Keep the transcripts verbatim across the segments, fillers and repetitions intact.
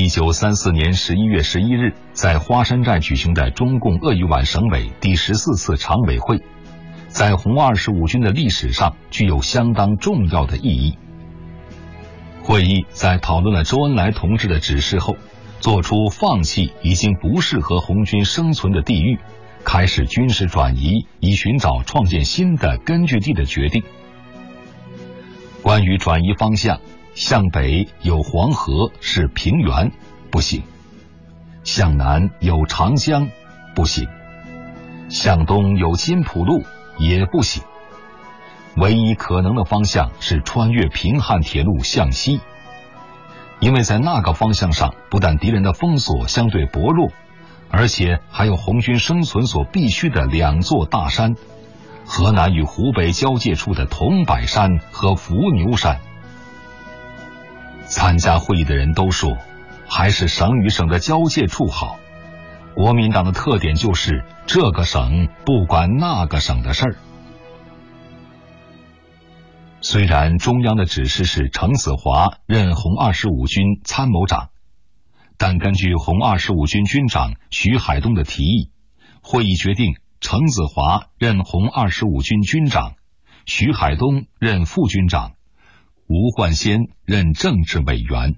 一九三四年十一月十一日，在花山寨举行的中共鄂豫皖省委第十四次常委会，在红二十五军的历史上具有相当重要的意义。会议在讨论了周恩来同志的指示后，做出放弃已经不适合红军生存的地域，开始军事转移，以寻找创建新的根据地的决定。关于转移方向，向北有黄河是平原，不行；向南有长江，不行；向东有金浦路，也不行。唯一可能的方向是穿越平汉铁路向西，因为在那个方向上，不但敌人的封锁相对薄弱，而且还有红军生存所必须的两座大山：河南与湖北交界处的桐柏山和伏牛山。参加会议的人都说，还是省与省的交界处好。国民党的特点就是这个省不管那个省的事儿。虽然中央的指示是程子华任红二十五军参谋长，但根据红二十五军军长徐海东的提议，会议决定程子华任红二十五军军长，徐海东任副军长，吴焕先任政治委员。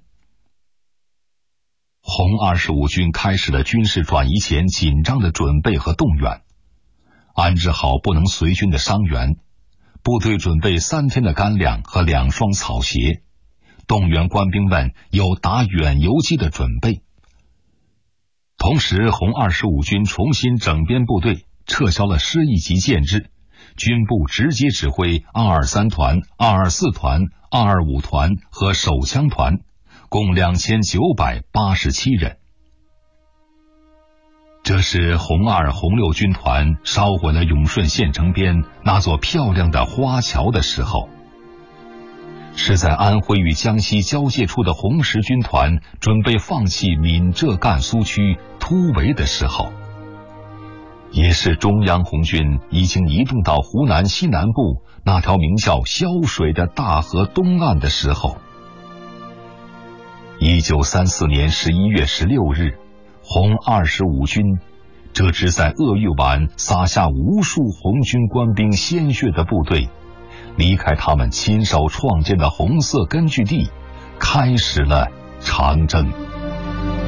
红二十五军开始了军事转移前紧张的准备和动员，安置好不能随军的伤员，部队准备三天的干粮和两双草鞋，动员官兵们有打远游击的准备。同时，红二十五军重新整编部队，撤销了师一级建制，军部直接指挥二二三团、二二四团、二二五团和手枪团，共两千九百八十七人。这是红二、红六军团烧毁了永顺县城边那座漂亮的花桥的时候，是在安徽与江西交界处的红十军团准备放弃闽浙赣苏区突围的时候，也是中央红军已经移动到湖南西南部那条名叫潇水的大河东岸的时候。一九三四年十一月十六日，红二十五军这支在鄂豫皖洒下无数红军官兵鲜血的部队，离开他们亲手创建的红色根据地，开始了长征。